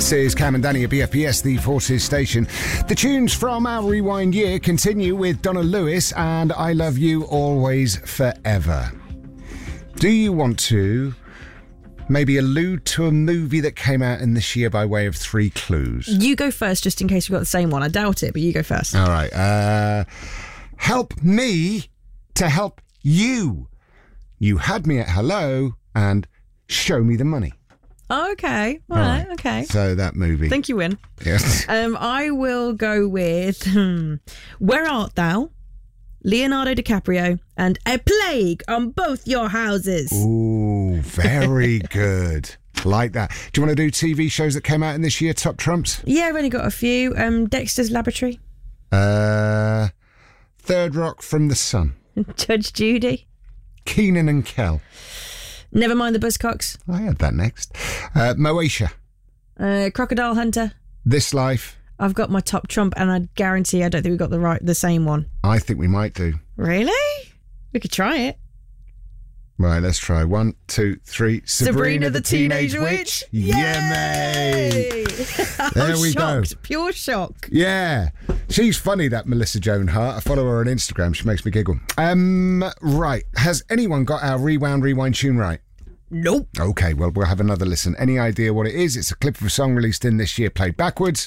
This is Cam and Danny at BFBS, the Forces station. The tunes from our Rewind year continue with Donna Lewis and I Love You Always Forever. Do you want to maybe allude to a movie that came out in this year by way of 3 clues? You go first, just in case we've got the same one. I doubt it, but you go first. All right. Help me to help you. You had me at hello and show me the money. Oh, okay. All right. Okay. So that movie. Think you win. Yes. I will go with Where Art Thou? Leonardo DiCaprio and A Plague on Both Your Houses. Ooh, very good. Like that. Do you want to do TV shows that came out in this year, top trumps? Yeah, I've only got a few. Dexter's Laboratory. Third Rock from the Sun. Judge Judy. Keenan and Kel. Never Mind the Buzzcocks. I had that next. Moesha. Crocodile Hunter. This Life. I've got my top trump, and I guarantee I don't think we've got the same one. I think we might do. Really? We could try it. Right, let's try. 1, 2, 3. Sabrina the Teenage Witch. Yeah, mate. There we go. Pure shock. Yeah. She's funny, that Melissa Joan Hart. I follow her on Instagram. She makes me giggle. Right. Has anyone got our Rewind tune right? Nope. Okay, well, we'll have another listen. Any idea what it is? It's a clip of a song released in this year, played backwards.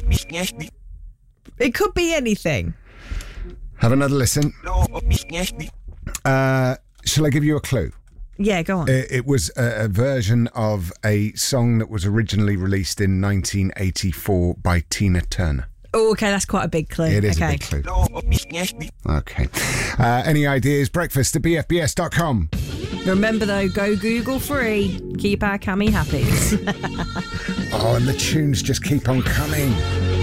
It could be anything. Have another listen. Shall I give you a clue? Yeah, go on. It was a version of a song that was originally released in 1984 by Tina Turner. Oh, okay, that's quite a big clue. It is a big clue. Okay. Any ideas? Breakfast at bfbs.com. Remember, though, go Google free. Keep our Cammy happy. Oh, and the tunes just keep on coming.